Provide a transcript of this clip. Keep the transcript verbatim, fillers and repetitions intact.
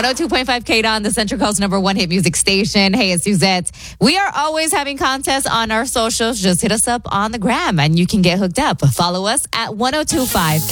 one oh two point five K D O N, the Central Coast number one hit music station. Hey, it's Suzette. We are always having contests on our socials. Just hit us up on the gram and you can get hooked up. Follow us at one oh two point five K D O N.